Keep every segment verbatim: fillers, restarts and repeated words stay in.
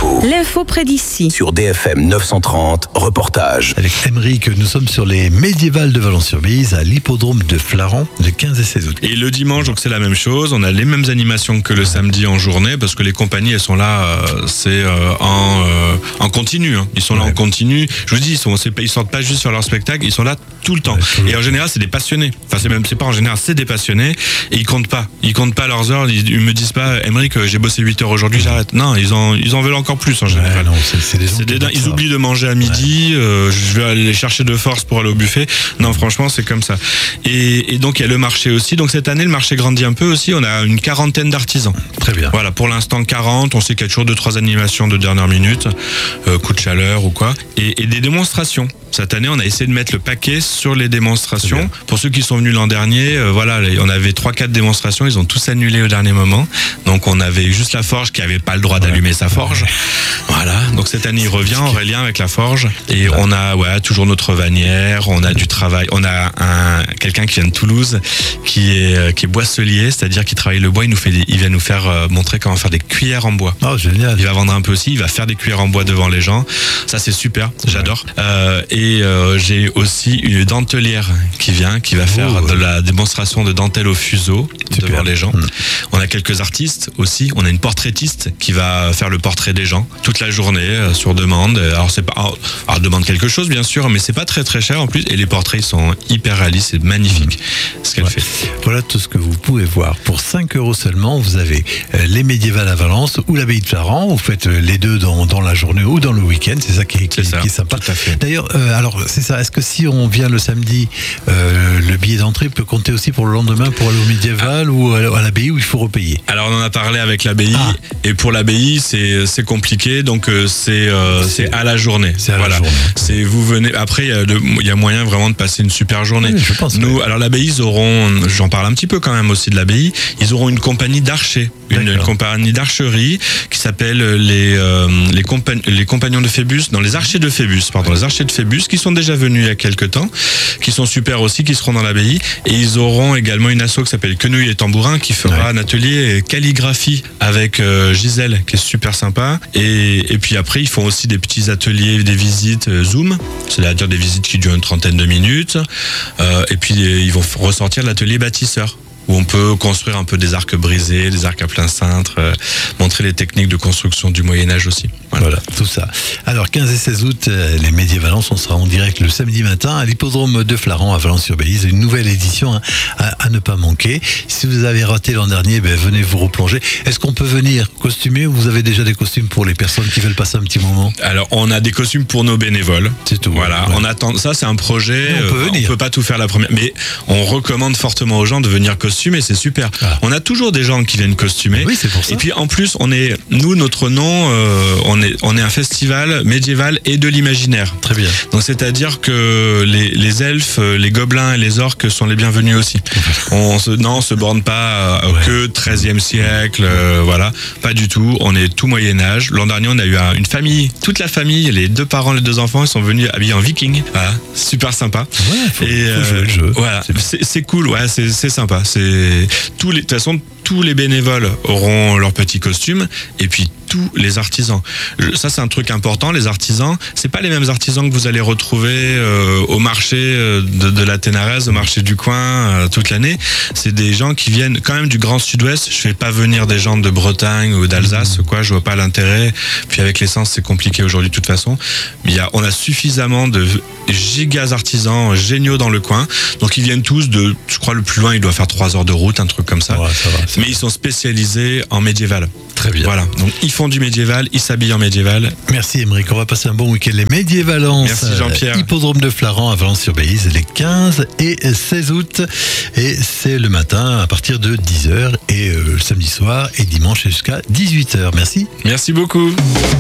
L'info. L'info près d'ici. Sur D F M neuf cent trente, reportage. Avec Émeric, nous sommes sur les médiévales de Valence-sur-Bise à l'hippodrome de Flaran le quinze et seize août. Et le dimanche, donc c'est la même chose. On a les mêmes animations que le samedi en journée parce que les compagnies, elles sont là, euh, c'est euh, en, euh, en continu. Hein. Ils sont là ouais. en continu. Je vous dis, ils sont, c'est pas, ils sortent pas juste faire leur spectacle, ils sont là tout le temps. Ouais, tout et en général, c'est des passionnés. Enfin, c'est même, c'est pas en général, c'est des passionnés. Et ils comptent pas. Ils comptent pas leurs heures. Ils, ils me disent pas, Émeric, j'ai bossé huit heures aujourd'hui, j'arrête. Non, ils en, ils en veulent encore plus en général. Ouais, non, c'est, c'est des c'est des dingues. Ils oublient de manger à midi. Ouais. Euh, je vais aller les chercher de force pour aller au buffet. Non, franchement, c'est comme ça. Et, et donc, il y a le marché aussi. Donc, cette année, le marché grandit un peu aussi. On a une quarantaine d'artisans. Très bien. Voilà, pour l'instant, quarante. On sait qu'il y a toujours deux, trois animations de dernière minute. Euh, coup de chaleur ou quoi. Et, et des démonstrations. Cette année, on a essayé de mettre le paquet sur les démonstrations. Pour ceux qui sont venus l'an dernier, euh, voilà, on avait trois quatre démonstrations. Ils ont tous annulé au dernier moment. Donc, on avait juste la forge qui avait pas le droit d'allumer ouais. sa forge. Voilà. Donc, cette année, il revient, Aurélien, avec la forge. Et on a, ouais, toujours notre vanière. On a du travail. On a un, quelqu'un qui vient de Toulouse, qui est, qui est boisselier, c'est-à-dire qui travaille le bois. Il nous fait des, il vient nous faire euh, montrer comment faire des cuillères en bois. Oh, génial. Il va vendre un peu aussi. Il va faire des cuillères en bois devant les gens. Ça, c'est super. J'adore. Ouais. Euh, et euh, j'ai aussi une dentelière qui vient, qui va faire oh, de ouais. la démonstration de dentelle au fuseau super. Devant les gens. Mmh. On a quelques artistes aussi. On a une portraitiste qui va faire le portrait des gens toute la journée euh, sur demande. Alors c'est pas, alors, alors demande quelque chose bien sûr, mais c'est pas très très cher en plus. Et les portraits ils sont hyper réalistes, c'est magnifique mmh. ce qu'elle ouais. fait. Voilà tout ce que vous pouvez voir. Pour cinq euros seulement, vous avez euh, les médiévales à Valence ou l'abbaye de Flaran. Vous faites euh, les deux dans, dans la journée ou dans le week-end. C'est ça qui est, qui, ça, qui est sympa. Tout à fait. D'ailleurs, euh, alors c'est ça. Est-ce que si on vient le samedi, euh, le billet d'entrée peut compter aussi pour le lendemain pour aller au médiéval ah. ou à l'abbaye où il faut repayer? Alors on en a parlé avec l'abbaye ah. et pour l'abbaye c'est c'est compliqué donc euh, c'est euh, c'est, c'est à la journée. C'est à voilà. la journée. C'est vous venez après il y a de, il y a moyen vraiment de passer une super journée. Oui, je pense. Nous ouais. alors l'abbaye ils auront, j'en parle un petit peu quand même aussi de l'abbaye, ils auront une compagnie d'archers, une, une compagnie d'archerie qui s'appelle les euh, les, compagn- les compagnons de Phébus, non les archers de Phébus, pardon, les archers de Phébus qui sont déjà venus il y a quelques temps, qui sont super aussi, qui seront dans l'abbaye et ils auront également une asso qui s'appelle Quenouille et Tambourin qui fera ouais. un atelier calligraphie avec euh, Gisèle qui est super sympa et, et puis après ils font aussi des petits ateliers, des visites euh, Zoom, c'est-à-dire des visites qui durent une trentaine de minutes euh, et puis euh, ils vont ressortir l'atelier bâtisseur où on peut construire un peu des arcs brisés, des arcs à plein cintre, euh, montrer les techniques de construction du Moyen-Âge aussi. Voilà. voilà, tout ça. Alors, quinze et seize août, euh, les Médiévalence, on sera en direct le samedi matin à l'hippodrome de Flaran à Valence-sur-Bise. Une nouvelle édition hein, à, à ne pas manquer. Si vous avez raté l'an dernier, ben, venez vous replonger. Est-ce qu'on peut venir costumé ou vous avez déjà des costumes pour les personnes qui veulent passer un petit moment? Alors, on a des costumes pour nos bénévoles. C'est tout. Voilà, ouais. on attend. Ça, c'est un projet. On peut, euh, on peut pas tout faire la première, mais on recommande fortement aux gens de venir costumer. Et c'est super. Ah. On a toujours des gens qui viennent costumer. Oui, c'est pour ça. Et puis en plus, on est, nous, notre nom, euh, on est, on est un festival médiéval et de l'imaginaire. Très bien. Donc c'est-à-dire que les, les elfes, les gobelins et les orques sont les bienvenus aussi. on se, non, on se borne pas euh, ouais. que treizième siècle, euh, voilà, pas du tout. On est tout Moyen Âge. L'an dernier, on a eu un, une famille, toute la famille, les deux parents, les deux enfants, ils sont venus habillés en viking. Voilà, super sympa. Ouais, faut, et faut jouer le jeu. Voilà, c'est, c'est cool. Ouais, c'est, c'est sympa. C'est tous les, de toute façon, tous les bénévoles auront leur petit costume et puis tous les artisans. Ça, c'est un truc important. Les artisans, c'est pas les mêmes artisans que vous allez retrouver euh, au marché de, de la Ténarèse, au marché du coin euh, toute l'année. C'est des gens qui viennent quand même du Grand Sud-Ouest. Je fais pas venir des gens de Bretagne ou d'Alsace, quoi. Je vois pas l'intérêt. Puis avec l'essence, c'est compliqué aujourd'hui de toute façon. Mais il y a, on a suffisamment de gigas artisans géniaux dans le coin. Donc ils viennent tous de, je crois le plus loin, il doit faire trois heures de route, un truc comme ça. Ouais, ça va, mais ils sont spécialisés en médiéval. Très bien. Voilà. Donc ils font du médiéval, ils s'habillent en médiéval. Merci Émeric, on va passer un bon week-end. Les Médiévalences. Merci Jean-Pierre. Euh, hippodrome de Flaran à Valence-sur-Bise les quinze et seize août. Et c'est le matin à partir de dix heures et euh, le samedi soir et dimanche jusqu'à dix-huit heures. Merci. Merci beaucoup.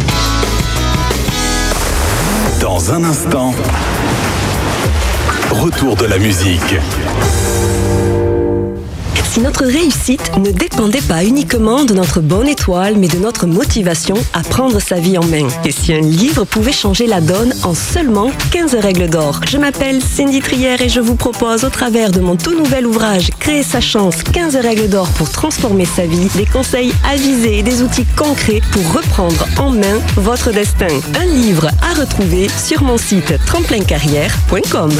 Dans un instant, retour de la musique. si notre réussite ne dépendait pas uniquement de notre bonne étoile, mais de notre motivation à prendre sa vie en main. Et si un livre pouvait changer la donne en seulement quinze règles d'or. Je m'appelle Cindy Trière et je vous propose au travers de mon tout nouvel ouvrage Créer sa chance, quinze règles d'or pour transformer sa vie, des conseils avisés et des outils concrets pour reprendre en main votre destin. Un livre à retrouver sur mon site tremplin carrière point com.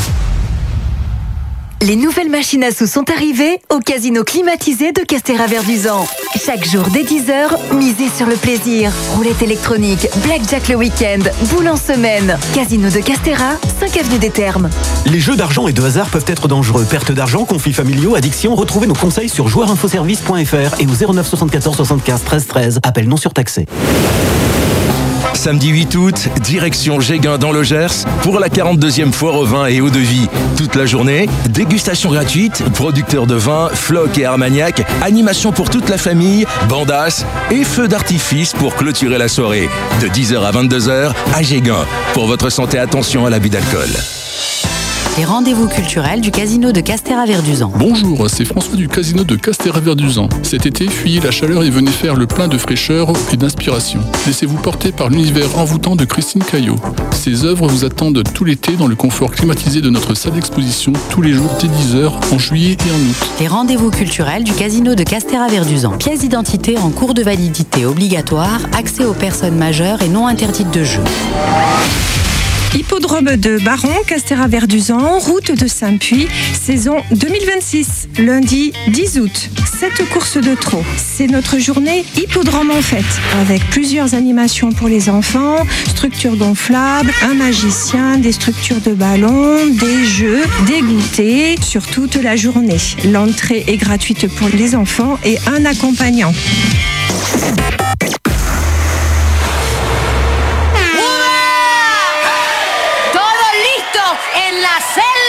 Les nouvelles machines à sous sont arrivées au casino climatisé de Castéra-Verduzan. Chaque jour dès dix heures, misez sur le plaisir. Roulette électronique, blackjack le week-end, boule en semaine. Casino de Castéra, cinq avenue des Thermes. Les jeux d'argent et de hasard peuvent être dangereux. Perte d'argent, conflits familiaux, addiction. Retrouvez nos conseils sur joueur info service point f r et au zéro neuf soixante-quatorze soixante-quinze treize treize. Appel non surtaxé. Samedi huit août, direction Géguin dans le Gers pour la quarante-deuxième foire au vin et eau de vie. Toute la journée, dégustation gratuite, producteurs de vin, Floc et Armagnac, animation pour toute la famille, bandas et feux d'artifice pour clôturer la soirée. De dix heures à vingt-deux heures à Géguin. Pour votre santé, attention à l'abus d'alcool. Les rendez-vous culturels du casino de Castéra-Verduzan. Bonjour, c'est François du casino de Castéra-Verduzan. Cet été, fuyez la chaleur et venez faire le plein de fraîcheur et d'inspiration. Laissez-vous porter par l'univers envoûtant de Christine Caillot. Ses œuvres vous attendent tout l'été dans le confort climatisé de notre salle d'exposition, tous les jours dès dix heures, en juillet et en août. Les rendez-vous culturels du casino de Castéra-Verduzan. Pièce d'identité en cours de validité obligatoire, accès aux personnes majeures et non interdites de jeu. Hippodrome de Baron, Castéra-Verduzan, route de Saint-Puy, saison deux mille vingt-six, lundi dix août. Cette course de trot, c'est notre journée Hippodrome en fête, avec plusieurs animations pour les enfants, structures gonflables, un magicien, des structures de ballons, des jeux, des goûters, sur toute la journée. L'entrée est gratuite pour les enfants et un accompagnant. En la selva.